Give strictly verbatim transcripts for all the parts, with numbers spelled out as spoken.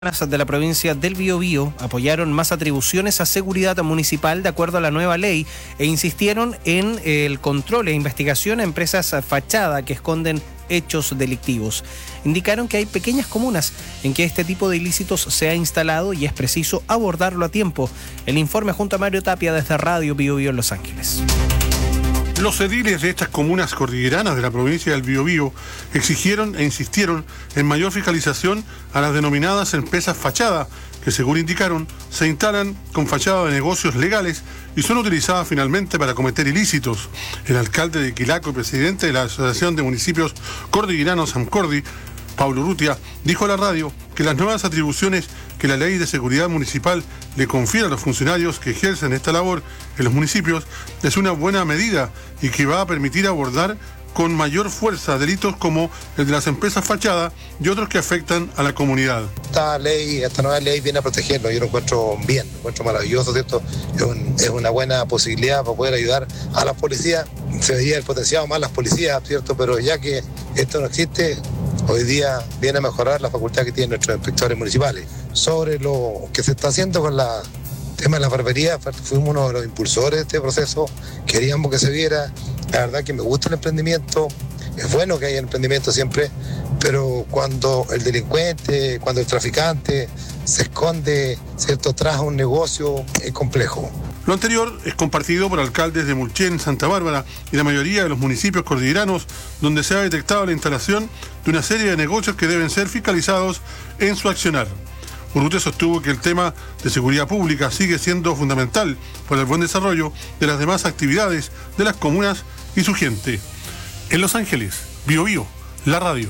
De la provincia del Biobío apoyaron más atribuciones a seguridad municipal de acuerdo a la nueva ley e insistieron en el control e investigación a empresas fachada que esconden hechos delictivos. Indicaron que hay pequeñas comunas en que este tipo de ilícitos se ha instalado y es preciso abordarlo a tiempo. El informe junto a Mario Tapia desde Radio Biobío en Los Ángeles. Los ediles de estas comunas cordilleranas de la provincia del Biobío exigieron e insistieron en mayor fiscalización a las denominadas empresas fachada, que según indicaron, se instalan con fachada de negocios legales y son utilizadas finalmente para cometer ilícitos. El alcalde de Quilaco y presidente de la Asociación de Municipios Cordilleranos AMCORDI, Paulo Urrutia, dijo a la radio que las nuevas atribuciones que la Ley de Seguridad Municipal le confiere a los funcionarios que ejercen esta labor en los municipios es una buena medida y que va a permitir abordar con mayor fuerza delitos como el de las empresas fachadas y otros que afectan a la comunidad. Esta ley, esta nueva ley viene a protegerlo, yo lo encuentro bien, lo encuentro maravilloso, ¿cierto? Es, un, es una buena posibilidad para poder ayudar a las policías. Se veía el potenciado más las policías, ¿cierto? Pero ya que esto no existe, hoy día viene a mejorar la facultad que tienen nuestros inspectores municipales. Sobre lo que se está haciendo con la tema de la barbería, fuimos uno de los impulsores de este proceso, queríamos que se viera. La verdad que me gusta el emprendimiento, es bueno que haya emprendimiento siempre, pero cuando el delincuente, cuando el traficante se esconde, ¿cierto?, tras un negocio, es complejo. Lo anterior es compartido por alcaldes de Mulchen, Santa Bárbara y la mayoría de los municipios cordilleranos, donde se ha detectado la instalación de una serie de negocios que deben ser fiscalizados en su accionar. Urrutia sostuvo que el tema de seguridad pública sigue siendo fundamental para el buen desarrollo de las demás actividades de las comunas y su gente. En Los Ángeles, Biobío, la radio.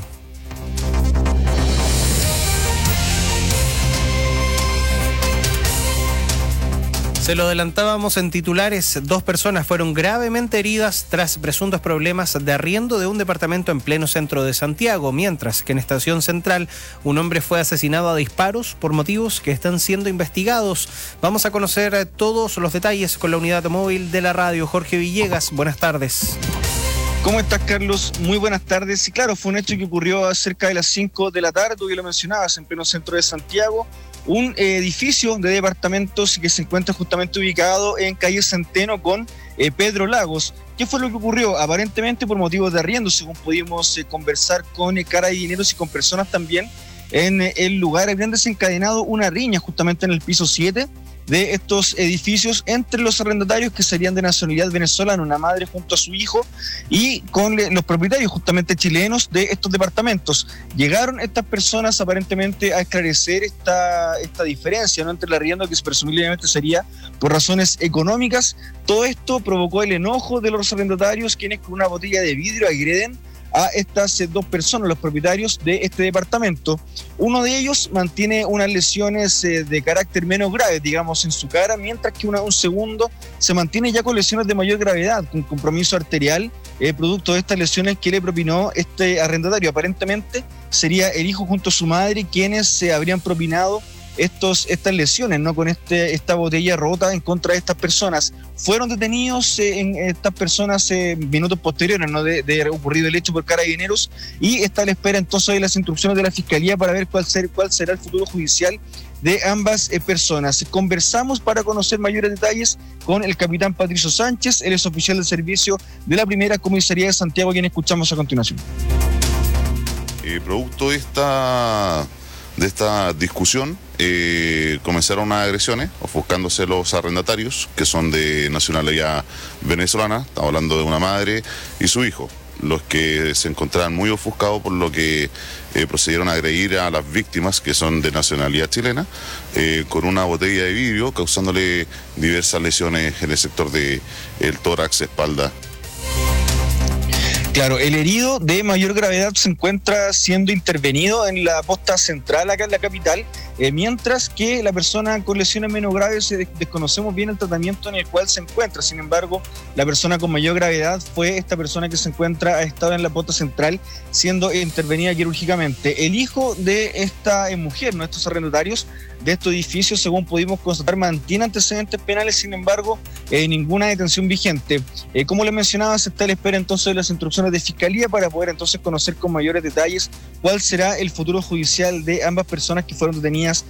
Se lo adelantábamos en titulares, dos personas fueron gravemente heridas tras presuntos problemas de arriendo de un departamento en pleno centro de Santiago, mientras que en Estación Central un hombre fue asesinado a disparos por motivos que están siendo investigados. Vamos a conocer todos los detalles con la unidad móvil de la radio. Jorge Villegas, buenas tardes. ¿Cómo estás, Carlos? Muy buenas tardes. Y claro, fue un hecho que ocurrió cerca de las cinco de la tarde, tú que lo mencionabas, en pleno centro de Santiago. Un edificio de departamentos que se encuentra justamente ubicado en calle Centeno con eh, Pedro Lagos. ¿Qué fue lo que ocurrió? Aparentemente por motivos de arriendo, según pudimos eh, conversar con eh, carabineros y con personas también en eh, el lugar, habían desencadenado una riña justamente en el piso siete de estos edificios entre los arrendatarios que serían de nacionalidad venezolana, una madre junto a su hijo, y con los propietarios justamente chilenos de estos departamentos. Llegaron estas personas aparentemente a esclarecer esta, esta diferencia, ¿no?, entre el arriendo, que presumiblemente sería por razones económicas. Todo esto provocó el enojo de los arrendatarios, quienes con una botella de vidrio agreden a estas dos personas, los propietarios de este departamento. Uno de ellos mantiene unas lesiones eh, de carácter menos grave, digamos, en su cara, mientras que una, un segundo se mantiene ya con lesiones de mayor gravedad, con compromiso arterial, eh, producto de estas lesiones que le propinó este arrendatario. Aparentemente sería el hijo junto a su madre quienes se habrían propinado Estos, estas lesiones, ¿no?, con este, esta botella rota en contra de estas personas. Fueron detenidos eh, en estas personas eh, minutos posteriores, ¿no?, de, de ocurrido el hecho por carabineros, y está a la espera entonces de las instrucciones de la Fiscalía para ver cuál, ser, cuál será el futuro judicial de ambas eh, personas. Conversamos para conocer mayores detalles con el capitán Patricio Sánchez, él es oficial de servicio de la primera comisaría de Santiago, quien escuchamos a continuación. Eh, producto de esta... de esta discusión eh, comenzaron unas agresiones ofuscándose los arrendatarios que son de nacionalidad venezolana. Estamos hablando de una madre y su hijo, los que se encontraban muy ofuscados, por lo que eh, procedieron a agredir a las víctimas que son de nacionalidad chilena eh, con una botella de vidrio, causándole diversas lesiones en el sector de el tórax, espalda. Claro, el herido de mayor gravedad se encuentra siendo intervenido en la posta central acá en la capital, eh, mientras que la persona con lesiones menos graves eh, desconocemos bien el tratamiento en el cual se encuentra. Sin embargo, la persona con mayor gravedad fue esta persona que se encuentra, ha estado en la posta central siendo intervenida quirúrgicamente. El hijo de esta eh, mujer, ¿no?, estos arrendatarios de estos edificios, según pudimos constatar, mantiene antecedentes penales, sin embargo, eh, ninguna detención vigente. Eh, como les mencionaba, se está a la espera entonces de las instrucciones investigaciones de fiscalía para poder entonces conocer con mayores detalles cuál será el futuro judicial de ambas personas que fueron detenidas